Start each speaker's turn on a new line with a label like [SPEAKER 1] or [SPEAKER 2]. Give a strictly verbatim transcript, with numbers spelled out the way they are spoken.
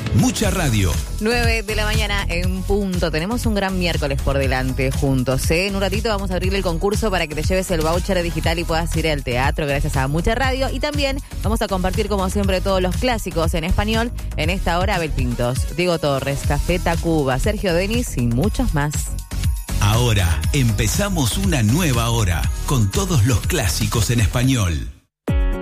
[SPEAKER 1] Mucha radio.
[SPEAKER 2] nueve de la mañana en punto. Tenemos un gran miércoles por delante juntos, ¿eh? En un ratito vamos a abrirle el concurso para que te lleves el voucher digital y puedas ir al teatro gracias a Mucha Radio. Y también vamos a compartir, como siempre, todos los clásicos en español. En esta hora, Abel Pintos, Diego Torres, Café Tacuba, Sergio Denis y muchos más.
[SPEAKER 1] Ahora empezamos una nueva hora con todos los clásicos en español.